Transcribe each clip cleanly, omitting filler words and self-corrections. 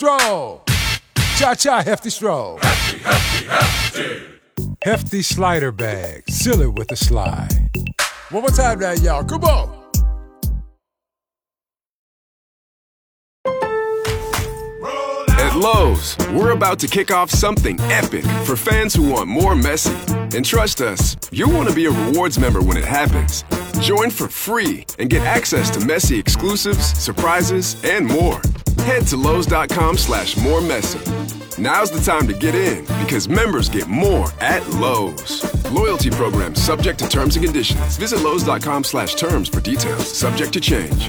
Stroll. Cha-cha, hefty stroll. Hefty, hefty, hefty. Hefty slider bag. Seal it with a slide. One more time now, y'all. Come on. At Lowe's, we're about to kick off something epic for fans who want more messy. And trust us, you'll want to be a rewards member when it happens. Join for free and get access to messy exclusives, surprises, and more. Head to Lowe's.com/more messy. Now's the time to get in because members get more at Lowe's. Loyalty program subject to terms and conditions. Visit Lowe's.com/terms for details. Subject to change.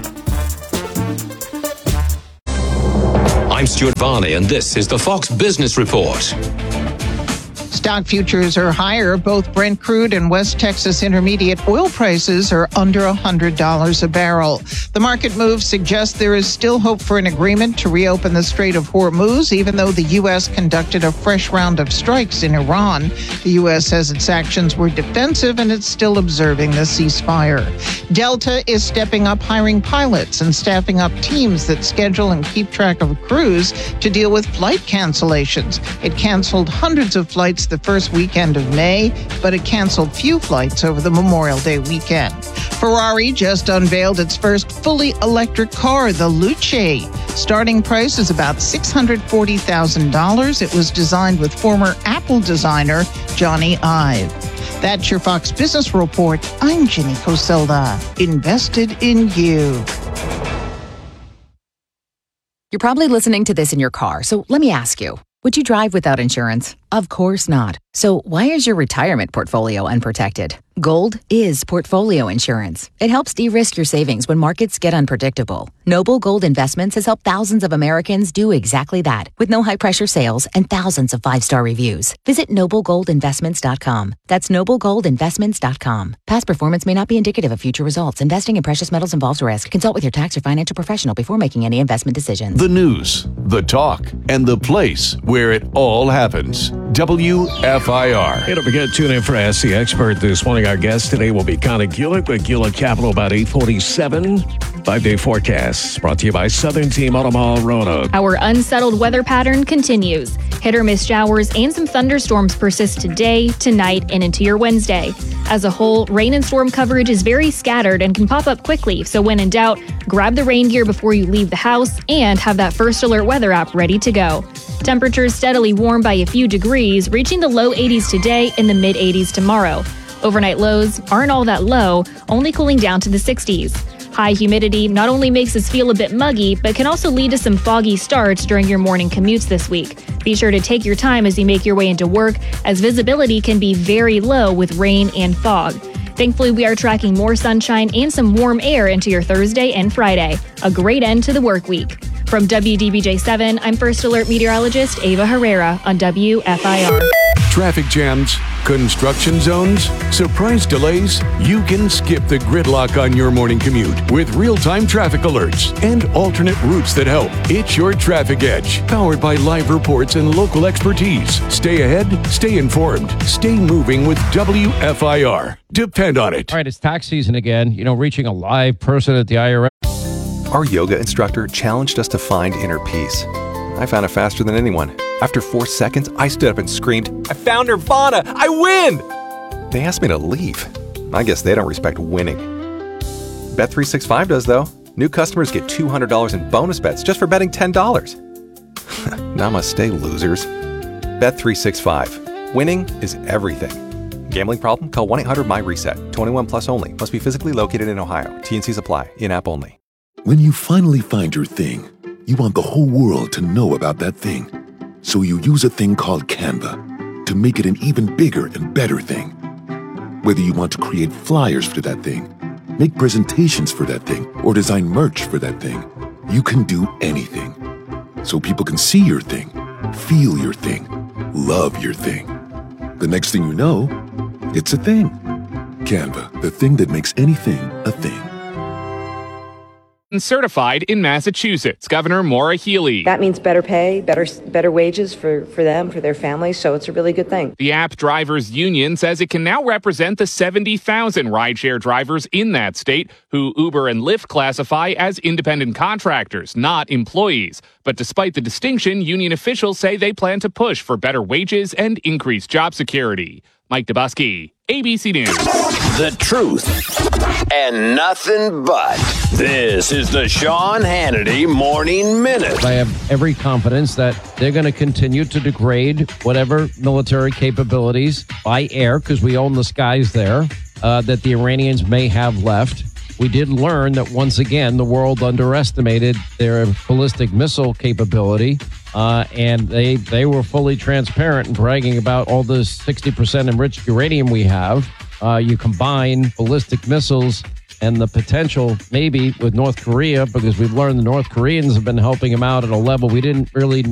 I'm Stuart Varney, and this is the Fox Business Report. Stock futures are higher. Both Brent crude and West Texas Intermediate oil prices are under $100 a barrel. The market move suggests there is still hope for an agreement to reopen the Strait of Hormuz, even though the U.S. conducted a fresh round of strikes in Iran. The U.S. says its actions were defensive and it's still observing the ceasefire. Delta is stepping up hiring pilots and staffing up teams that schedule and keep track of crews to deal with flight cancellations. It canceled hundreds of flights the first weekend of May, but it canceled few flights over the Memorial Day weekend. Ferrari just unveiled its first fully electric car, the Luce. Starting price is about $640,000. It was designed with former Apple designer Johnny Ive. That's your Fox Business Report. I'm Ginny Coselda. Invested in you. You're probably listening to this in your car, so let me ask you. Would you drive without insurance? Of course not. So why is your retirement portfolio unprotected? Gold is portfolio insurance. It helps de-risk your savings when markets get unpredictable. Noble Gold Investments has helped thousands of Americans do exactly that with no high-pressure sales and thousands of 5-star reviews. Visit noblegoldinvestments.com. That's noblegoldinvestments.com. Past performance may not be indicative of future results. Investing in precious metals involves risk. Consult with your tax or financial professional before making any investment decisions. The news, the talk, and the place where it all happens. WFIR. Hey, don't forget, tune in for Ask the Expert this morning. Our guest today will be Connie Gulick with Gulick Capital about 8:47. 5-day forecast brought to you by Southern Team Auto Mall Roanoke. Our unsettled weather pattern continues. Hit or miss showers and some thunderstorms persist today, tonight, and into your Wednesday. As a whole, rain and storm coverage is very scattered and can pop up quickly, so when in doubt, grab the rain gear before you leave the house and have that First Alert weather app ready to go. Temperatures steadily warm by a few degrees, reaching the low 80s today and the mid 80s tomorrow. Overnight lows aren't all that low, only cooling down to the 60s. High humidity not only makes us feel a bit muggy, but can also lead to some foggy starts during your morning commutes this week. Be sure to take your time as you make your way into work, as visibility can be very low with rain and fog. Thankfully, we are tracking more sunshine and some warm air into your Thursday and Friday. A great end to the work week. From WDBJ7, I'm First Alert meteorologist Ava Herrera on WFIR. Traffic jams, construction zones, surprise delays. You can skip the gridlock on your morning commute with real-time traffic alerts and alternate routes that help. It's your Traffic Edge, powered by live reports and local expertise. Stay ahead, stay informed, stay moving with WFIR. Depend on it. All right, it's tax season again. You know, reaching a live person at the IRS. Our yoga instructor challenged us to find inner peace. I found it faster than anyone. After 4 seconds, I stood up and screamed, "I found Nirvana! I win!" They asked me to leave. I guess they don't respect winning. Bet365 does, though. New customers get $200 in bonus bets just for betting $10. Namaste, losers. Bet365. Winning is everything. Gambling problem? Call 1-800-MY-RESET. 21 plus only. Must be physically located in Ohio. T&Cs apply. In-app only. When you finally find your thing, you want the whole world to know about that thing. So you use a thing called Canva to make it an even bigger and better thing. Whether you want to create flyers for that thing, make presentations for that thing, or design merch for that thing, you can do anything. So people can see your thing, feel your thing, love your thing. The next thing you know, it's a thing. Canva, the thing that makes anything a thing. certified in Massachusetts. Governor Maura Healey. That means better pay, better wages for them, for their families, so it's a really good thing. The App Drivers Union says it can now represent the 70,000 rideshare drivers in that state who Uber and Lyft classify as independent contractors, not employees. But despite the distinction, union officials say they plan to push for better wages and increased job security. Mike Dubusky, ABC News. The truth and nothing but. This is the Sean Hannity Morning Minute. I have every confidence that they're going to continue to degrade whatever military capabilities by air, because we own the skies there, that the Iranians may have left. We did learn that once again, the world underestimated their ballistic missile capability. And they were fully transparent and bragging about all this 60% enriched uranium we have. You combine ballistic missiles and the potential maybe with North Korea, because we've learned the North Koreans have been helping them out at a level we didn't really